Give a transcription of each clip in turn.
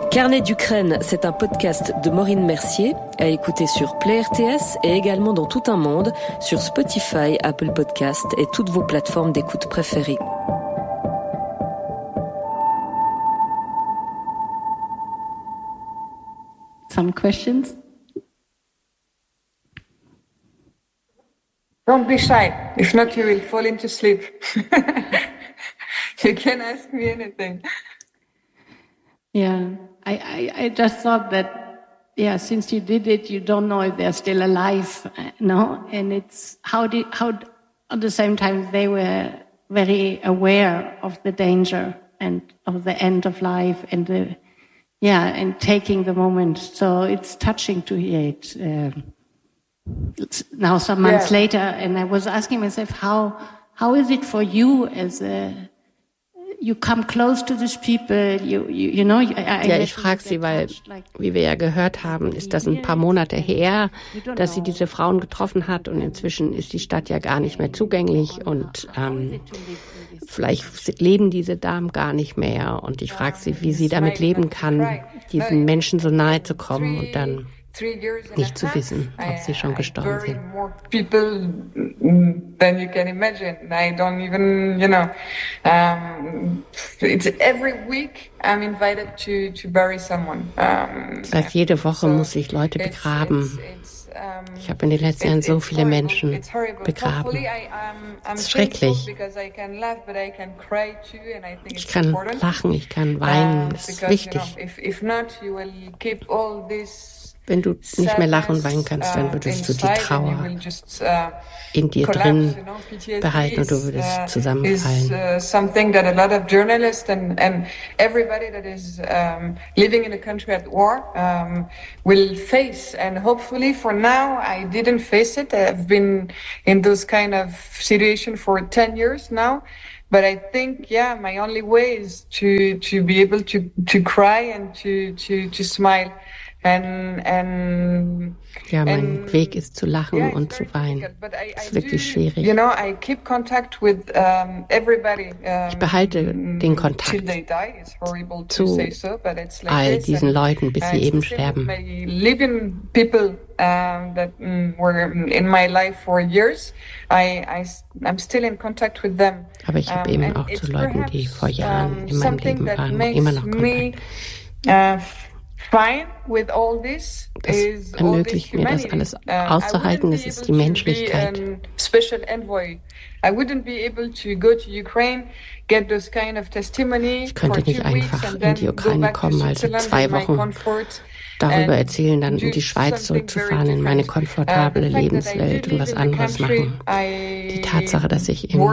Carnet d'Ukraine, c'est un podcast de Maureen Mercier, à écouter sur Play RTS et également dans tout un monde, sur Spotify, Apple Podcast et toutes vos plateformes d'écoute préférées. Some questions? Don't be shy. If not, you will fall into sleep. You can ask me anything. Yeah, I just thought that, since you did it, you don't know if they're still alive, no? And it's how at the same time they were very aware of the danger and of the end of life and and taking the moment. So it's touching to hear it. It's now some months later, and I was asking myself, how is it for you as you come close to these people, you know. Ich frage sie, weil, wie wir ja gehört haben, ist das ein paar Monate her, dass sie diese Frauen getroffen hat und inzwischen ist die Stadt ja gar nicht mehr zugänglich und vielleicht leben diese Damen gar nicht mehr und ich frage sie, wie sie damit leben kann, diesen Menschen so nahe zu kommen und dann nicht zu wissen, ob sie schon gestorben sind. People than you can imagine. I don't even, it's every week I'm invited to bury someone. Das heißt, jede Woche muss ich Leute begraben. Ich habe in den letzten Jahren so viele Menschen begraben. Es ist schrecklich. Ich kann lachen, ich kann weinen, das ist wichtig. Wenn du nicht mehr lachen und weinen kannst, dann würdest du die Trauer in dir drin behalten und du würdest zusammenfallen. Something that a lot of journalists and everybody that is living in a country at war will face. And hopefully for now, I didn't face it. I've been in those kind of situation for 10 years now. But I think, my only way is to be able to cry and to smile. Mein Weg ist zu lachen und zu weinen. Das ist wirklich schwierig. Ich behalte den Kontakt zu all diesen Leuten, bis sie eben sterben. That were in my life for years, I'm still in contact with them. Aber ich habe eben auch zu Leuten, die vor Jahren in meinem Leben waren, immer noch Kontakt. Das ermöglicht mir, das alles auszuhalten, das ist die Menschlichkeit. Ich könnte nicht einfach in die Ukraine kommen, also 2 Wochen darüber erzählen, dann in die Schweiz zurückzufahren, in meine komfortable Lebenswelt und was anderes machen. Die Tatsache, dass ich im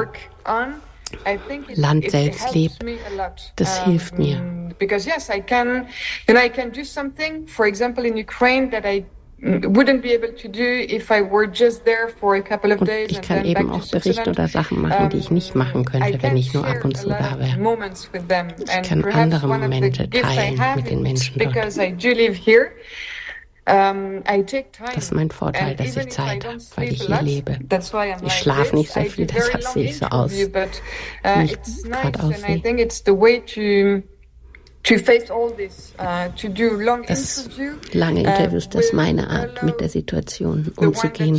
Land selbst lebe, das hilft mir. Because I can do something, for example, in Ukraine that I wouldn't be able to do if I were just there for a couple of days. Ich kann eben auch Berichte oder Sachen machen, die ich nicht machen könnte, wenn ich nur ab und zu da wäre. Ich kann andere Momente teilen mit den Menschen dort. Das ist mein Vorteil, dass ich Zeit habe, weil ich hier lebe. Ich schlafe nicht so viel, deshalb sehe ich so aus, wie ich gerade aussehe. Das lange Interviews, das ist meine Art, mit der Situation umzugehen.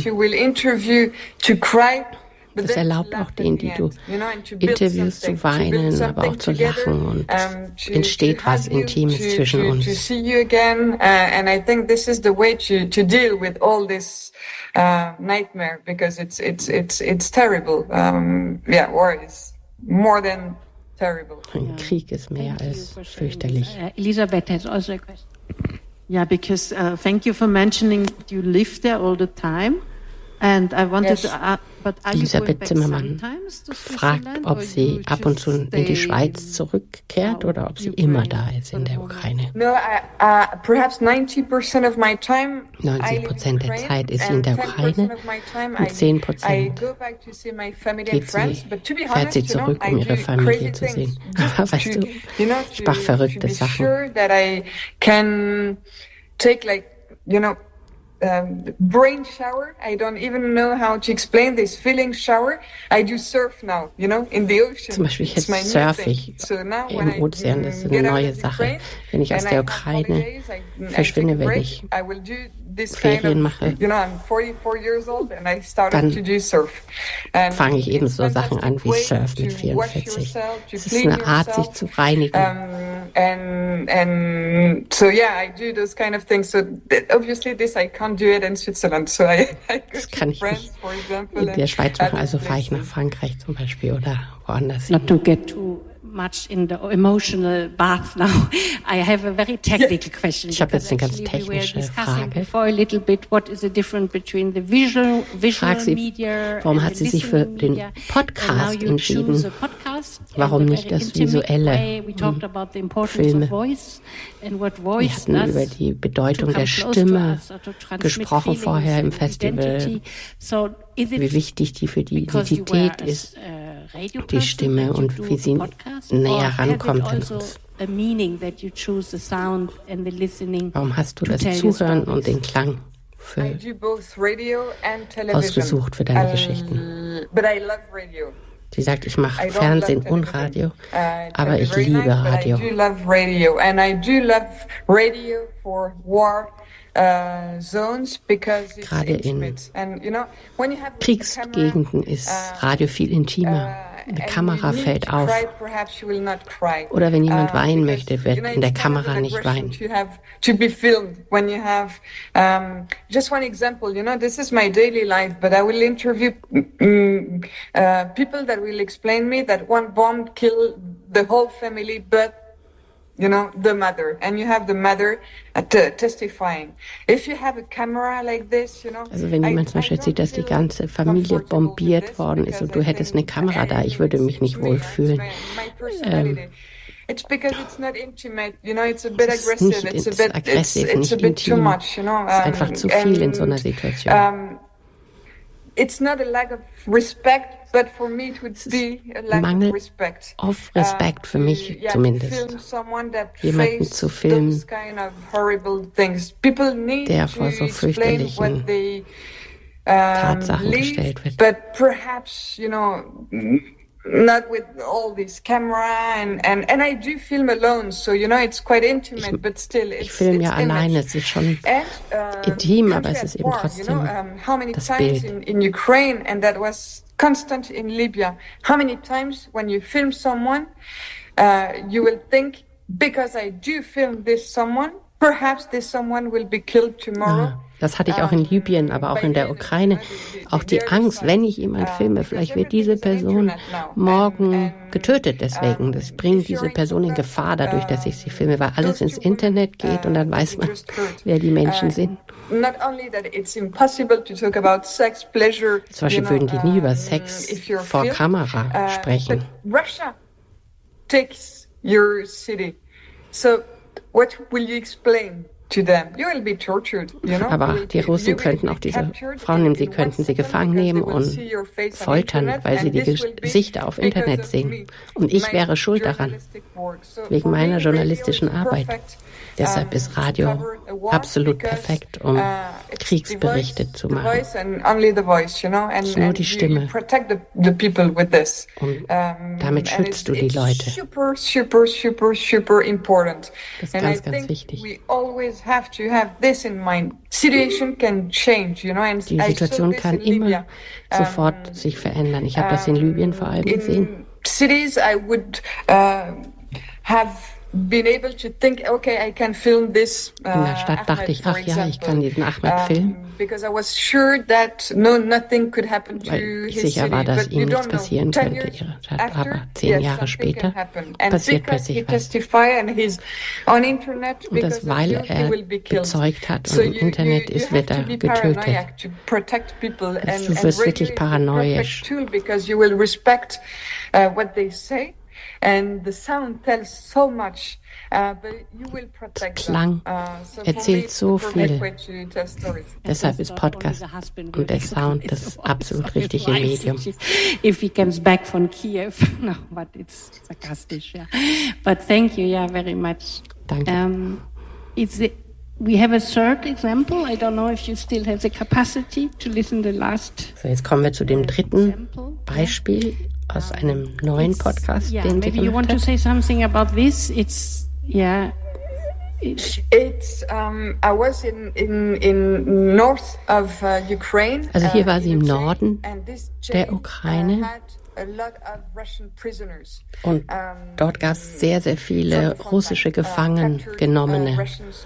Das erlaubt auch denen, die du interviewst, zu weinen, aber auch zu lachen und entsteht was Intimes zwischen uns. And I think this is the way to deal with all this nightmare, because it's terrible. War is more than terrible. Ein Krieg ist mehr als fürchterlich. Elisabeth has also a question. Yeah, because thank you for mentioning that you live there all the time. And I wanted to Elisabeth Zimmermann fragt, ob sie ab und zu in die Schweiz zurückkehrt oder ob sie immer da ist in der Ukraine. 90% der Zeit ist sie in der Ukraine und 10% fährt sie zurück, um ihre Familie zu sehen. Aber weißt du, ich mache verrückte Sachen. brain shower. I don't even know how to explain this feeling shower. I do surf now, in the ocean. Zum Beispiel jetzt surfe ich im Ozean, das ist eine neue Sache. Wenn ich aus der Ukraine verschwinde, wenn ich Ferien mache, dann fange ich eben so Sachen an wie Surf mit 44. Es ist eine Art, sich zu reinigen. And so I do those kind of things. So obviously this I can't do it in Switzerland. So I go to France, for example. In der Schweiz machen, also fahre ich nach Frankreich zum Beispiel oder woanders. Not to get too much in the emotional bath now. I have a very technical question. Ich habe jetzt eine ganz technische Frage. Before a little bit, what is the difference between the visual media? Warum hat sie sich für den Podcast entschieden? Warum nicht das visuelle Filme? Wir hatten über die Bedeutung der Stimme gesprochen vorher im Festival, wie wichtig die für die Identität ist, die Stimme und wie sie näher rankommt an uns. Warum hast du das Zuhören und den Klang ausgesucht für deine Geschichten? Sie sagt, ich mache Fernsehen und Radio, aber ich liebe Radio. Gerade in Kriegsgegenden ist Radio viel intimer. Eine Kamera fällt auf. Oder wenn jemand weinen möchte, wird in der Kamera nicht weinen. Just one example, this is my daily life, but I will interview people that will explain me that one bomb killed the whole family, but the mother, and you have the mother testifying. If you have a camera like this, Also wenn jemand zum Beispiel sieht, dass die ganze Familie bombiert worden ist und du hättest eine Kamera da, ich würde mich nicht wohlfühlen. It's because it's not intimate, it's a bit aggressive, it's a bit too much, Es ist einfach zu viel in so einer Situation. It's not a lack of respect, but for me it would be a lack of respect. Auf Respekt für mich zumindest. Jemanden zu filmen, der vor so fürchterlichen Tatsachen gestellt wird. But perhaps, not with all this camera and I do film alone, so it's quite intimate, but still ich filme ja alleine, es ist schon intim, aber es ist eben trotzdem das Bild. In Ukraine, and that was constant in Libya. How many times when you film someone, you will think, because I do film this someone, perhaps this someone will be killed tomorrow. Das hatte ich auch in Libyen, aber auch in der Ukraine. Auch die Angst, wenn ich jemanden filme, vielleicht wird diese Person morgen getötet deswegen. Das bringt diese Person in Gefahr dadurch, dass ich sie filme, weil alles ins Internet geht und dann weiß man, wer die Menschen sind. Zum Beispiel würden die nie über Sex vor Kamera sprechen. Russia takes your city. So what will you explain? To them. You will be tortured, Aber die Russen könnten auch diese Frauen nehmen, sie könnten sie gefangen nehmen und foltern, weil sie die Gesichter auf Internet sehen. Und ich wäre schuld daran, wegen meiner journalistischen Arbeit. Deshalb ist Radio absolut perfekt, um Kriegsberichte zu machen. Nur die Stimme. Und damit schützt du die Leute. Das ist ganz, ganz wichtig. Die Situation kann immer sofort sich verändern. Ich habe das in Libyen vor allem gesehen. Been able to think, okay, I can film this. In der Stadt dachte ich, ach ja, ich kann diesen Ahmed filmen. Because I was sure that nothing could happen to Weil ich his sicher war, city, dass but ihm you nichts don't know. passieren 10 könnte, years ihre Stadt. after, Aber 10 Jahre something später can happen. And passiert because he plötzlich was. testify and he's on internet, Und das, because weil of you, he will be er killed. bezeugt hat So und im Internet ist, wird er getötet. To protect people Also du wirst wirklich paranoisch. Because you will respect what they say. And the sound tells so much, but you will protect Klang so erzählt so viel. to Deshalb ist Podcast und der Sound das absolut richtige Medium. If he comes back from Kiev, no, but it's sarcastic, yeah. But thank you, very much. Danke. we have a third example. I don't know if you still have the capacity to listen to the last. So, jetzt kommen wir zu dem dritten Beispiel aus einem neuen Podcast, den Sie gemacht haben. Maybe you want to say something about this. It's I was in north of Ukraine. Also hier war sie im Norden der Ukraine. Und dort gab es sehr, sehr viele russische gefangengenommene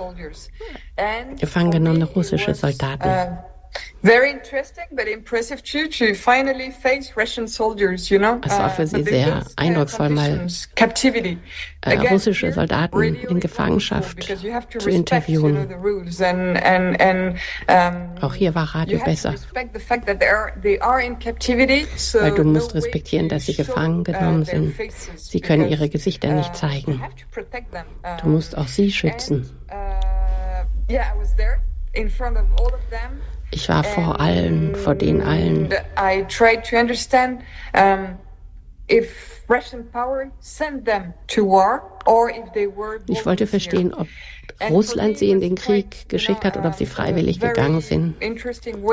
russische Soldaten. Very interesting, but impressive too, to finally face Russian soldiers, you know. Es war für sie sehr eindrucksvoll, mal russische Soldaten in Gefangenschaft zu interviewen. Auch hier war Radio besser. Weil du musst respektieren, dass sie gefangen genommen sind. Sie können ihre Gesichter nicht zeigen. Du musst auch sie schützen. Ich war vor denen allen. I tried to understand if Russian power sent them to war or if they were. Ich wollte verstehen, ob Russland sie in den Krieg geschickt hat oder ob sie freiwillig gegangen sind. Und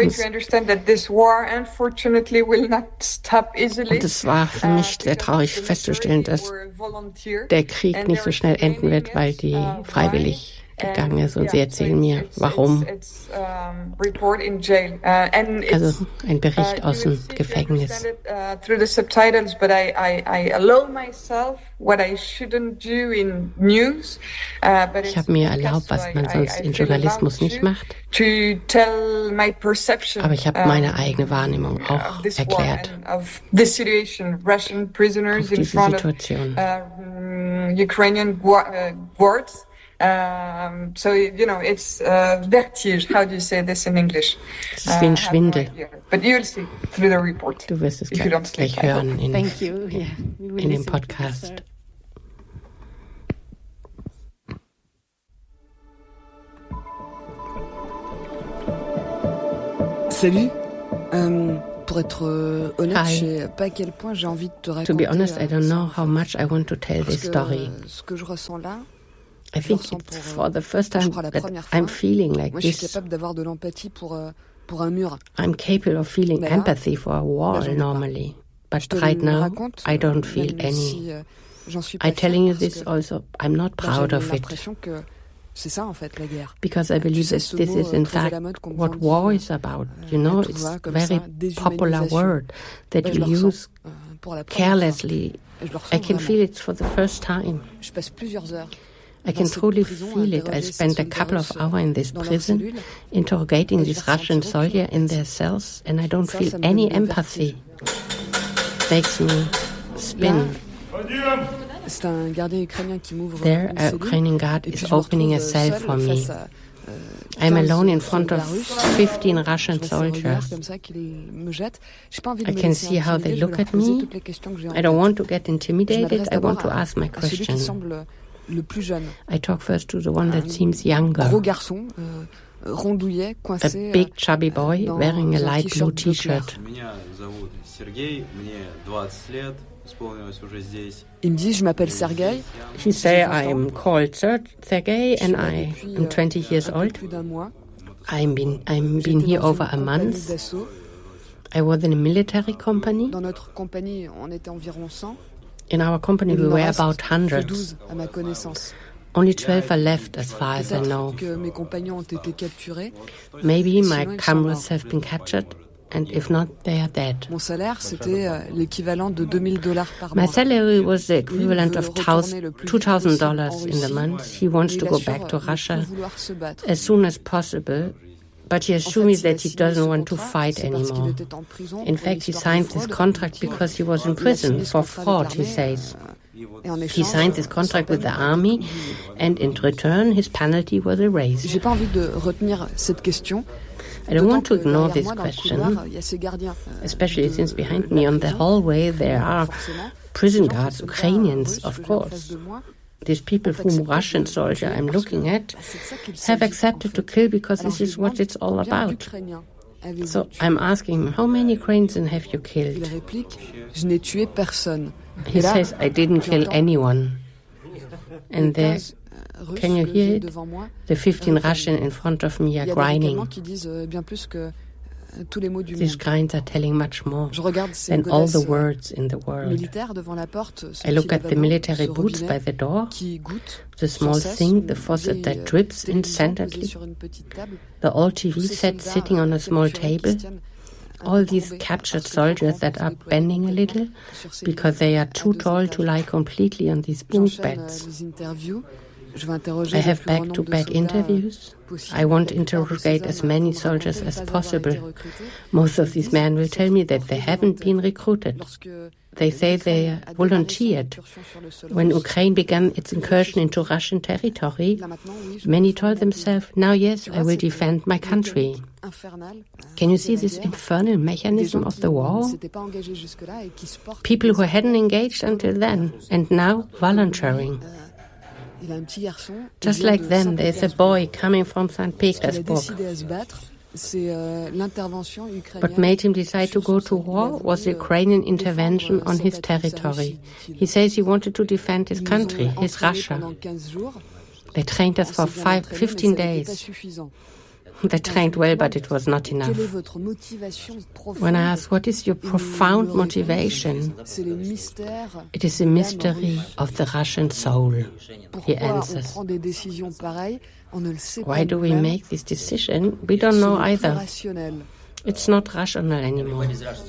es war für mich sehr traurig festzustellen, dass der Krieg nicht so schnell enden wird, weil die freiwillig gegangen ist, und sie erzählen mir, warum. Also ein Bericht aus dem Gefängnis. Ich habe mir erlaubt, was man sonst in Journalismus nicht macht. Aber ich habe meine eigene Wahrnehmung auch erklärt. Auf diese Situation. Ukrainian words. So, you know, it's vertige. How do you say this in English? Es ist wie ein Schwindel. But you'll see through the report. Du wirst es gleich hören in dem Podcast. Salut. Pour être honnête, je sais pas à quel point j'ai envie de te raconter. To be honest, I don't know how much I want to tell this story. Ce que je ressens là. I think it's for the first time that I'm feeling like this. Je suis capable d'avoir de l'empathie pour un mur. I'm capable of feeling empathy for a wall normally, but right now I don't feel any. I'm telling you this also. I'm not proud of it. Because I believe that this is in fact what war is about. You know, it's a very popular word that you use carelessly. I can feel it for the first time. I can truly feel it. I spent a couple of hours in this prison interrogating these Russian soldiers in their cells, and I don't feel any empathy. Makes me spin. There, a Ukrainian guard is opening a cell for me. I'm alone in front of 15 Russian soldiers. I can see how they look at me. I don't want to get intimidated. I want to ask my question. I talk first to the one that seems younger. A big chubby boy wearing a light blue t-shirt. He say I'm called Sergei and I am 20 years old. I've been here over a month. I was in a military company. In our company, we were about hundreds. Only 12 are left, as far as I know. Maybe my comrades have been captured, and if not, they are dead. My salary was the equivalent of $2,000 in the month. He wants to go back to Russia as soon as possible. But he assures me that he doesn't want to fight anymore. In fact, he signed this contract because he was in prison for fraud, he says. He signed this contract with the army, and in return, his penalty was erased. I don't want to ignore this question, especially since behind me on the hallway there are prison guards, Ukrainians, of course. These people whom Russian soldier I'm looking at have accepted to kill because this is what it's all about. So I'm asking him, how many Ukrainians have you killed? He says, I didn't kill anyone. And there, can you hear it? The 15 Russian in front of me are grinding. These grinds are telling much more than all the words in the world. I look at the military boots by the door, the small sink, the faucet that drips incessantly, the old TV set sitting on a small table, all these captured soldiers that are bending a little because they are too tall to lie completely on these bunk beds. I have back-to-back interviews. I want to interrogate as many soldiers as possible. Most of these men will tell me that they haven't been recruited. They say they volunteered. When Ukraine began its incursion into Russian territory, many told themselves, now yes, I will defend my country. Can you see this infernal mechanism of the war? People who hadn't engaged until then, and now volunteering. Just like them, there's a boy coming from St. Petersburg. What made him decide to go to war was the Ukrainian intervention on his territory. He says he wanted to defend his country, his Russia. They trained us for 15 days. They trained well, but it was not enough. When I ask, what is your profound motivation? It is the mystery of the Russian soul, he answers. Why do we make this decision? We don't know either. It's not rational anymore.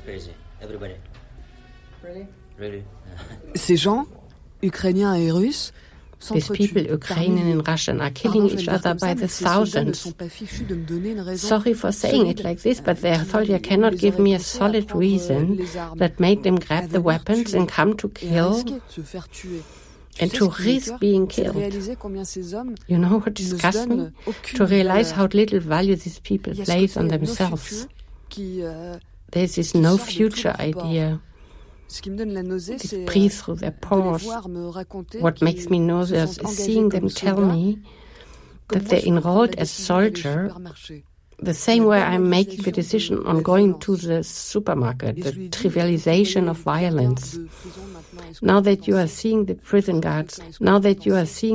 Ces gens, Ukrainiens et Russes, these people, Ukrainian and Russian, are killing each other by the thousands. Sorry for saying it like this, but their soldier cannot give me a solid reason that made them grab the weapons and come to kill and to risk being killed. You know what disgusts me? To realize how little value these people place on themselves. There's this no future idea. They breathe through their pores. What makes me nauseous is seeing them tell me that they enrolled as soldier the same way I'm making the decision on going to the supermarket, the trivialization of violence. Now that you are seeing the prison guards, now that you are seeing